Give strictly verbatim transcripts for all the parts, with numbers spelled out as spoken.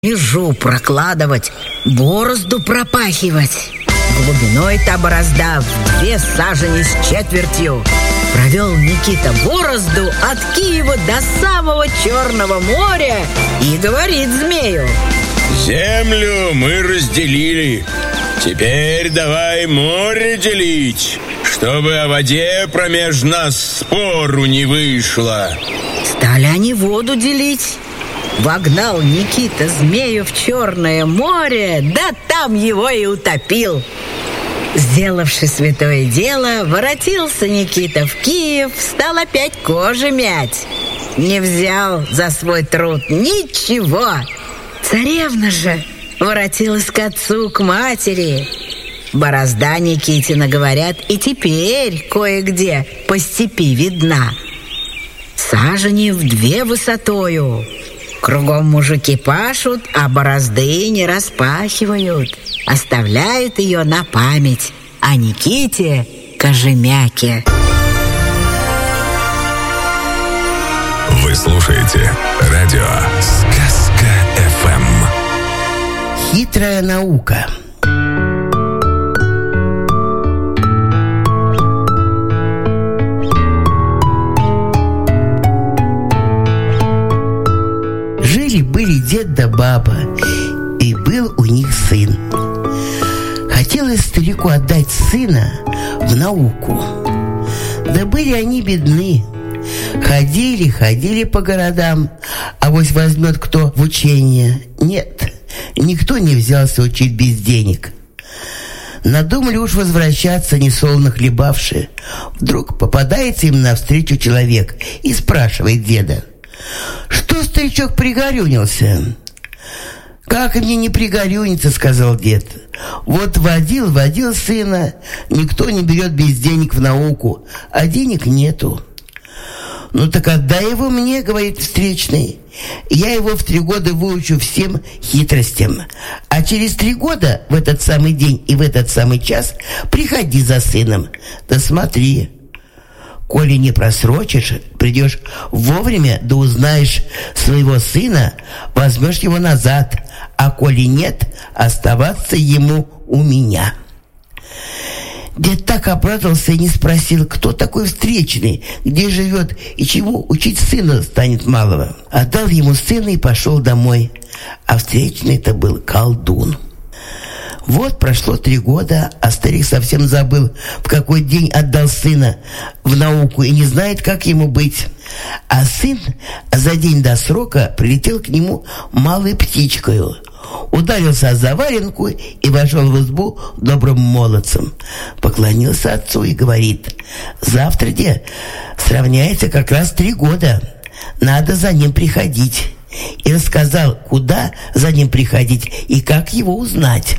межу прокладывать, борозду пропахивать. Глубиной та борозда в две сажени с четвертью. Провел Никита борозду от Киева до самого Черного моря и говорит змею: землю мы разделили, теперь давай море делить, чтобы о воде промеж нас спору не вышло. Стали они воду делить. Вогнал Никита змею в Черное море, да там его и утопил. Сделавши святое дело, воротился Никита в Киев, стал опять кожи мять. Не взял за свой труд ничего. Царевна же воротилась к отцу, к матери. Борозда Никитина, говорят, и теперь кое-где по степи видна. Сажени в две высотою. Кругом мужики пашут, а борозды не распахивают. Оставляют ее на память о Никите Кожемяке. Вы слушаете радио Сказка-ФМ. Хитрая наука. Жили-были дед да баба, и был у них сын. Хотелось старику отдать сына в науку. Да были они бедны. Ходили, ходили по городам, а вось возьмет кто в учение. Нет, никто не взялся учить без денег. Надумали уж возвращаться, несолоно хлебавши. Вдруг попадается им навстречу человек и спрашивает деда: что старичок пригорюнился? Как мне не пригорюниться, сказал дед. Вот водил, водил сына, никто не берет без денег в науку, а денег нету. Ну так отдай его мне, говорит встречный. Я его в три года выучу всем хитростям. А через три года в этот самый день и в этот самый час приходи за сыном. Да смотри, коли не просрочишь, придешь вовремя, да узнаешь своего сына, возьмешь его назад, а коли нет, оставаться ему у меня. Дед так обрадовался и не спросил, кто такой встречный, где живет и чему учить сына станет малого. Отдал ему сына и пошел домой, а встречный-то был колдун. Вот прошло три года, а старик совсем забыл, в какой день отдал сына в науку и не знает, как ему быть. А сын за день до срока прилетел к нему малой птичкою, ударился о заваленку и вошел в избу добрым молодцем. Поклонился отцу и говорит: завтра, де, сравняется как раз три года, надо за ним приходить. И рассказал, куда за ним приходить и как его узнать.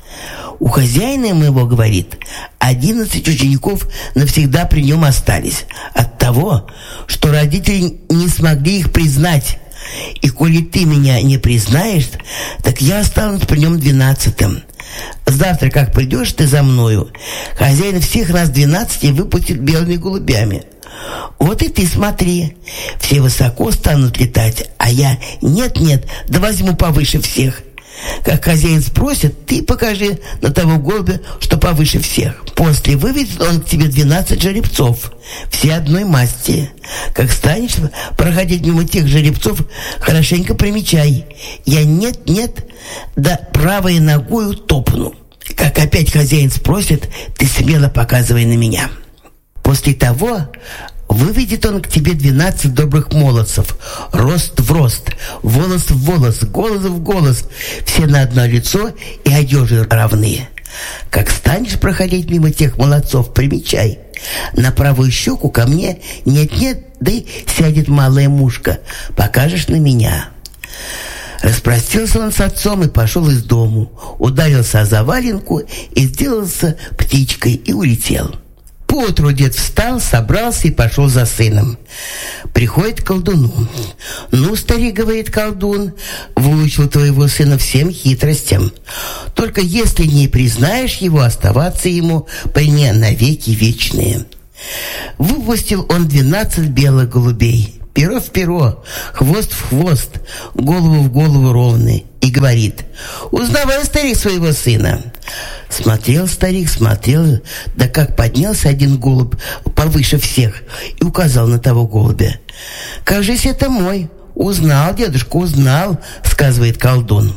У хозяина моего, говорит, одиннадцать учеников навсегда при нем остались от того, что родители не смогли их признать. И коли ты меня не признаешь, так я останусь при нем двенадцатым. Завтра, как придешь ты за мною, хозяин всех нас двенадцати выпустит белыми голубями. Вот и ты смотри, все высоко станут летать, а я нет-нет, да возьму повыше всех. Как хозяин спросит, ты покажи на того голубя, что повыше всех. После выведет он к тебе двенадцать жеребцов, все одной масти. Как станешь проходить мимо тех жеребцов, хорошенько примечай. Я нет-нет, да правой ногою топну. Как опять хозяин спросит, ты смело показывай на меня. После того выведет он к тебе двенадцать добрых молодцев, рост в рост, волос в волос, голос в голос, все на одно лицо и одежи равные. Как станешь проходить мимо тех молодцов, примечай. На правую щеку ко мне нет-нет, да и сядет малая мушка, покажешь на меня. Распростился он с отцом и пошел из дому, ударился о заваленку и сделался птичкой и улетел. Поутру дед встал, собрался и пошел за сыном. Приходит к колдуну. Ну, старик, говорит колдун, выучил твоего сына всем хитростям. Только если не признаешь его, оставаться ему при мне навеки вечные. Выпустил он двенадцать белых голубей. перо в перо, хвост в хвост, голову в голову ровный, и говорит: «Узнавай, старик, своего сына». Смотрел старик, смотрел, да как поднялся один голубь повыше всех и указал на того голубя. «Кажись, это мой. Узнал, дедушка, узнал», — сказывает колдун.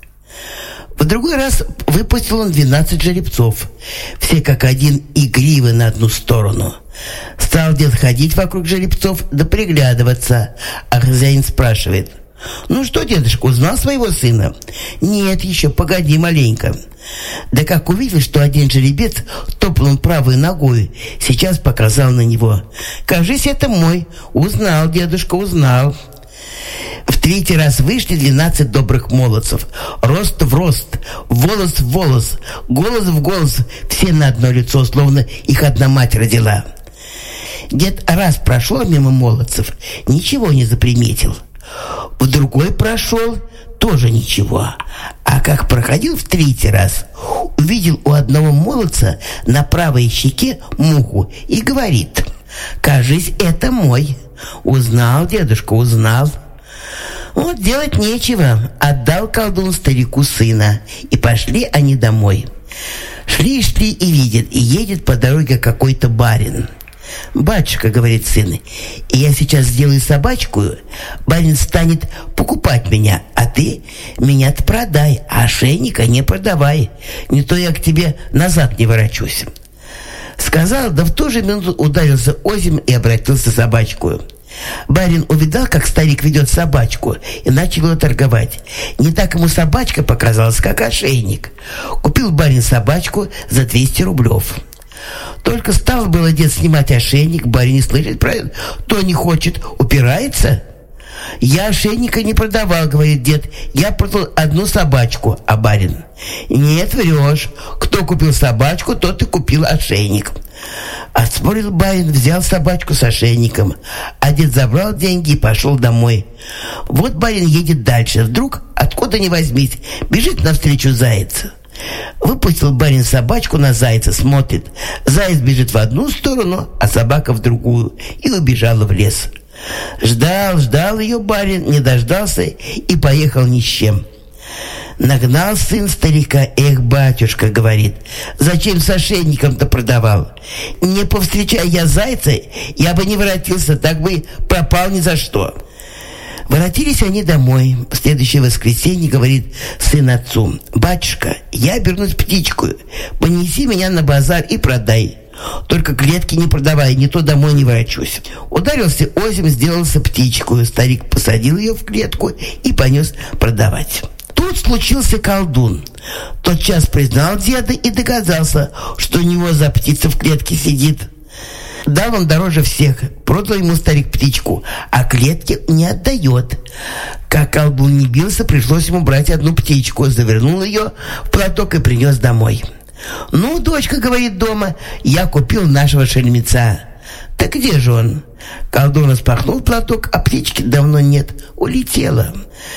В другой раз выпустил он двенадцать жеребцов, все как один игривы на одну сторону. Стал дед ходить вокруг жеребцов да приглядываться, а хозяин спрашивает: «Ну что, дедушка, узнал своего сына?» «Нет еще, погоди маленько». Да как увидел, что один жеребец топнул правой ногой, сейчас показал на него. «Кажись, это мой. Узнал, дедушка, узнал». В третий раз вышли двенадцать добрых молодцев, рост в рост, волос в волос, голос в голос, все на одно лицо, словно их одна мать родила. Дед раз прошел мимо молодцев, ничего не заприметил. В другой прошел, тоже ничего. А как проходил в третий раз, увидел у одного молодца на правой щеке муху и говорит: «Кажись, это мой». «Узнал, дедушка, узнал». Вот делать нечего, отдал колдун старику сына, и пошли они домой. Шли-шли и видят, и едет по дороге какой-то барин. «Батюшка, — говорит сын, — и я сейчас сделаю собачку, барин станет покупать меня, а ты меня-то продай, а ошейника не продавай, не то я к тебе назад не ворочусь». Сказал, да в ту же минуту ударился озимь и обратился в собачку. Барин увидал, как старик ведет собачку, и начал ее торговать. Не так ему собачка показалась, как ошейник. Купил барин собачку за двести рублев. Только стал было дед снимать ошейник, барин не слышит про это, то не хочет, упирается. «Я ошейника не продавал, — говорит дед, — я продал одну собачку». А барин: «Нет, врешь. Кто купил собачку, тот и купил ошейник». Отспорил барин, взял собачку с ошейником, а дед забрал деньги и пошел домой. Вот барин едет дальше, вдруг, откуда ни возьмись, бежит навстречу заяц. Выпустил барин собачку на зайца, смотрит, заяц бежит в одну сторону, а собака в другую, и убежала в лес. Ждал, ждал ее барин, не дождался и поехал ни с чем. Нагнал сын старика: «Эх, батюшка, — говорит, — зачем с ошейником-то продавал? Не повстречай я зайца, я бы не воротился, так бы пропал ни за что». Воротились они домой. В следующее воскресенье говорит сын отцу: «Батюшка, я обернусь птичкою, понеси меня на базар и продай. Только клетки не продавай, не то домой не ворочусь». Ударился озимь, сделался птичкою. Старик посадил ее в клетку и понес продавать. Тут случился колдун. Тотчас признал деда и догадался, что у него за птица в клетке сидит. Дал он дороже всех, продал ему старик птичку, а клетки не отдает. Как колдун не бился, пришлось ему брать одну птичку, завернул ее в платок и принес домой. «Ну, дочка, — говорит дома, — я купил нашего шельмеца». «Так где же он?» Колдун распахнул платок, а птички давно нет, улетела.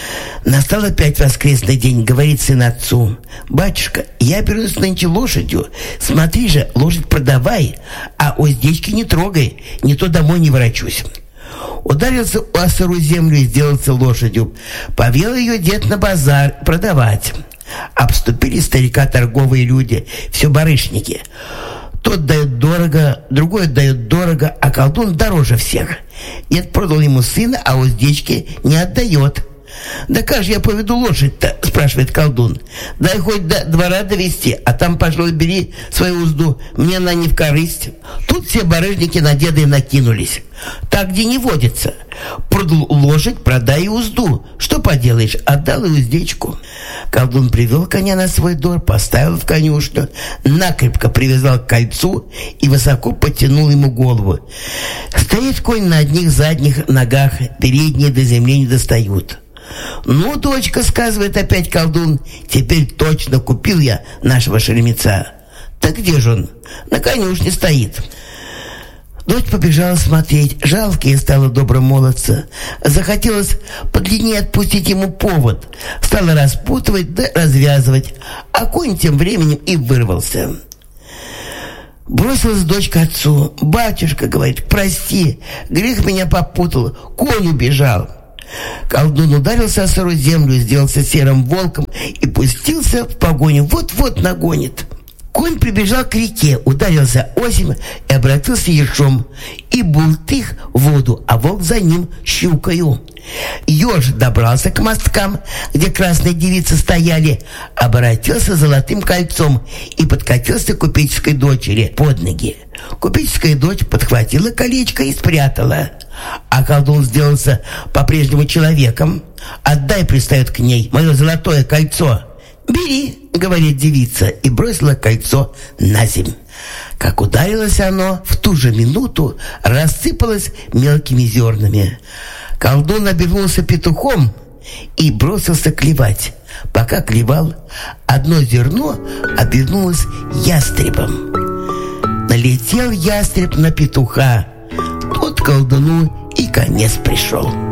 Настал опять воскресный день, говорит сын отцу: «Батюшка, я берусь нынче лошадью, смотри же, лошадь продавай, а уздечки не трогай, не то домой не ворочусь». Ударился о сырую землю и сделался лошадью. Повел ее дед на базар продавать. Обступили старика торговые люди, все барышники. Тот дает дорого, другой дает дорого, а колдун дороже всех. Дед продал ему сына, а уздечки не отдает. «Да как же я поведу лошадь-то?» — спрашивает колдун. «Дай хоть до двора довести, а там, пожалуй, бери свою узду, мне она не в корысть». Тут все барыжники на деда и накинулись. Так где не водится. Продал лошадь, продай и узду. Что поделаешь, отдал и уздечку. Колдун привел коня на свой двор, поставил в конюшню, накрепко привязал к кольцу и высоко подтянул ему голову. Стоит конь на одних задних ногах, передние до земли не достают. «Ну, дочка, — сказывает опять колдун, — теперь точно купил я нашего шельмеца». «Так где же он?» «На конюшне стоит». Дочь побежала смотреть. Жалко ей стало доброго молодца. Захотелось подлиннее отпустить ему повод. Стала распутывать да развязывать, а конь тем временем и вырвался. Бросилась дочь к отцу. «Батюшка, — говорит, — прости, грех меня попутал, конь убежал». Колдун ударился о сырую землю, сделался серым волком и пустился в погоню. Вот-вот нагонит. Конь прибежал к реке, ударился озимь и обратился ежом. И бултых в воду, а волк за ним щукою. Еж добрался к мосткам, где красные девицы стояли, обратился золотым кольцом и подкатился к купеческой дочери под ноги. Купеческая дочь подхватила колечко и спрятала. А колдун сделался по-прежнему человеком. «Отдай, — пристает к ней, — мое золотое кольцо». «Бери, — говорит девица, и бросила кольцо на земь. Как ударилось оно, в ту же минуту рассыпалось мелкими зернами. Колдун обернулся петухом и бросился клевать. Пока клевал, одно зерно обернулось ястребом. Налетел ястреб на петуха. Тут колдуну и конец пришел.